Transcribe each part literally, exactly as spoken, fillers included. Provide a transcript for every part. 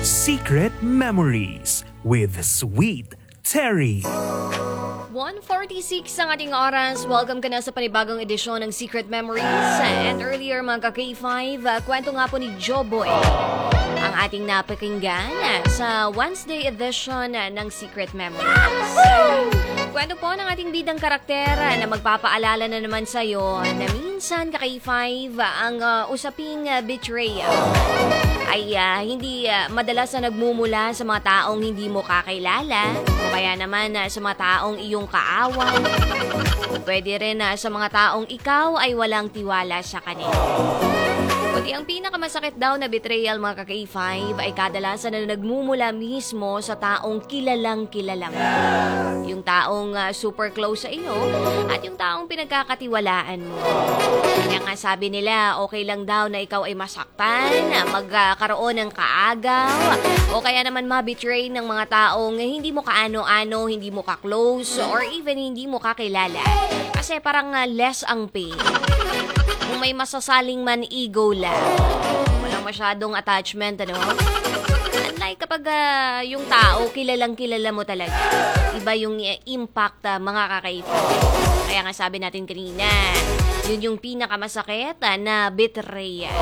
Secret Memories with Sweet Terry. one forty-six ang ating oras. Welcome ka na sa panibagong edisyon ng Secret Memories. And earlier mga ka-K five, uh, kwento nga po ni Joboy ang ating napakinggan sa Wednesday edition ng Secret Memories. Kwento po ng ating bidang karakter na magpapaalala na naman sa'yo na minsan ka-K five ang uh, usaping uh, betrayal ay uh, hindi uh, madalas na nagmumula sa mga taong hindi mo kakilala o kaya naman uh, sa mga taong iyong kaaway. Pwede rin uh, sa mga taong ikaw ay walang tiwala sa kanila. Kundi ang pinakamasakit daw na betrayal mga ka-K five ay kadalasan na nagmumula mismo sa taong kilalang kilala mo. Yung taong uh, super close sa iyo at yung taong pinagkakatiwalaan mo. Kaya nga sabi nila, okay lang daw na ikaw ay masaktan, magkaroon ng kaagaw, o kaya naman ma-betray ng mga taong hindi mo kaano-ano, hindi mo ka-close, or even hindi mo kakilala. Kasi parang uh, less ang pain. Kung may masasaling man ego lang, walang masyadong attachment, ano? Unlike kapag uh, yung tao, kilalang kilala mo talaga. Iba yung uh, impact uh, mga kakaiba. Kaya nga sabi natin kanina, yun yung pinakamasakit uh, na betrayal.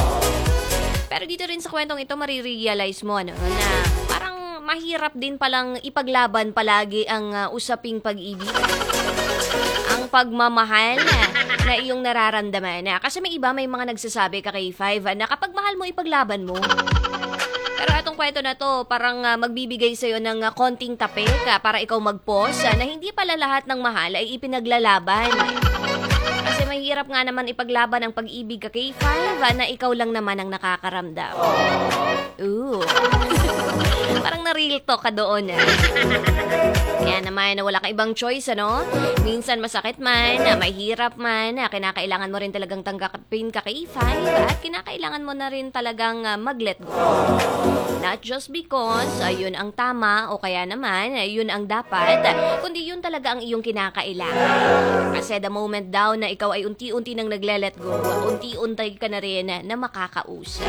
Pero dito rin sa kwentong ito, marirealize mo ano, na parang mahirap din palang ipaglaban palagi ang uh, usaping pag-ibig. Ang pagmamahal na iyong nararamdaman. Kasi may iba, may mga nagsasabi ka-K five na kapag mahal mo, ipaglaban mo. Pero atong kwento na to, parang uh, magbibigay sa'yo ng uh, konting tapik uh, para ikaw mag-pause uh, na hindi pala lahat ng mahal ay ipinaglalaban. Kasi mahirap nga naman ipaglaban ang pag-ibig ka-K five uh, na ikaw lang naman ang nakakaramdam. Ooh. Parang na-real talk ka doon. Eh. Kaya naman, wala kang ibang choice, ano? Minsan masakit man, mahirap man, kinakailangan mo rin talagang tanggapin ka-K five at kinakailangan mo na rin talagang mag-let go. Not just because uh, yun ang tama o kaya naman uh, yun ang dapat, kundi yun talaga ang iyong kinakailangan. Kasi the moment daw na ikaw ay unti-unti nang nagle-let go, unti-unti ka na rin na makakausap.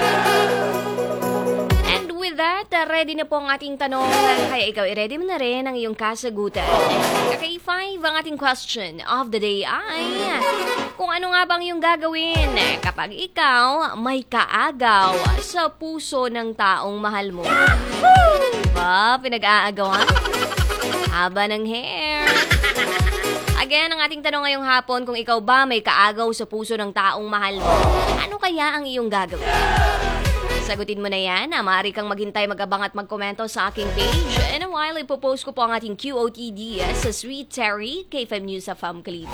And with that, uh, ready na po ang ating tanong. Kaya ikaw, i-ready mo na rin ang iyong kasagutan. K five, ang ating question of the day ay, kung ano nga bang iyong gagawin kapag ikaw may kaagaw sa puso ng taong mahal mo? Ba, pinag-aagawan? Haba ng hair. Again, ang ating tanong ngayong hapon, kung ikaw ba may kaagaw sa puso ng taong mahal mo, ano kaya ang iyong gagawin? Sagutin mo na yan. Maaari kang maghintay, mag-abang at magkomento sa aking page. In a while, ipopost ko po ang ating Q O T D sa Sweet Terry, K five News sa Fam Clip.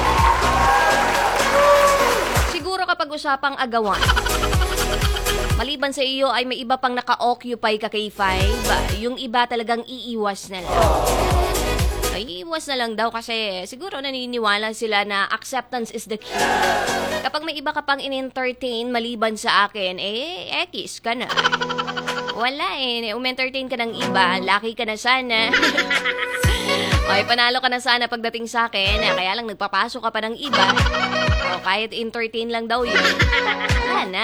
Siguro kapag usapang agawan, maliban sa iyo ay may iba pang naka-occupy ka K five, yung iba talagang iiwas na lang. Ay, iwas na lang daw kasi siguro naniniwala sila na acceptance is the key. Kapag may iba ka pang in-entertain maliban sa akin, eh, ekis ka na. Wala eh, um-entertain ka ng iba, lucky ka na sana. Ay, panalo ka na sana pagdating sa akin, kaya lang nagpapasok ka pa ng iba. O kahit entertain lang daw yun, wala na.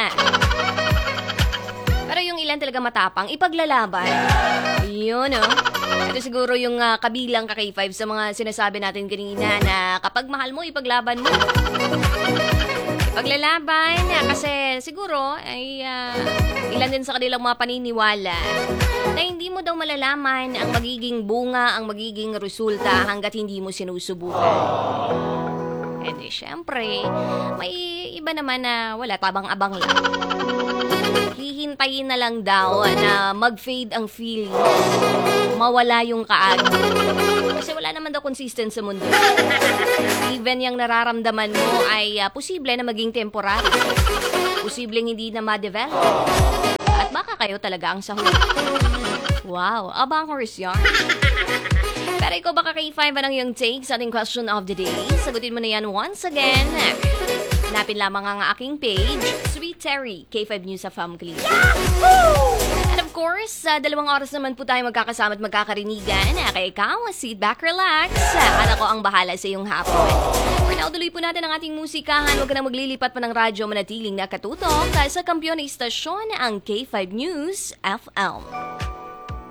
Pero yung ilan talaga matapang, ipaglalaban. Yun, oh. Ito siguro yung uh, kabilang ka-K five sa mga sinasabi natin kanina na kapag mahal mo, ipaglaban mo. Ipaglalaban, kasi siguro ay uh, ilan din sa kanilang mga paniniwala na hindi mo daw malalaman ang magiging bunga, ang magiging resulta hanggat hindi mo sinusubukan. E di, syempre, may iba naman na wala, tabang-abang lang. Hihintayin na lang daw na mag-fade ang feeling. Mawala yung kaagad. Kasi wala naman daw consistent sa mundo. Even yung nararamdaman mo ay uh, posible na maging temporary. Posibleng hindi na ma-develop. At baka kayo talaga ang sahod. Wow, abang horse yarn. Pero ikaw baka K five ba ng iyong take sa ating question of the day? Sagutin mo na yan once again. Hanapin lamang ang aking page, Sweet Terry, K five News sa Fam Clip. And of course, course, sa dalawang oras naman po tayo magkakasama at magkakarinigan. Kaya ikaw, sit back, relax. At ako ang bahala sa iyong hapon. For now, tuloy po natin ang ating musikahan. Huwag ka na maglilipat pa ng radyo, manatiling nakatutok sa kampiyon na istasyon ang K five News F M.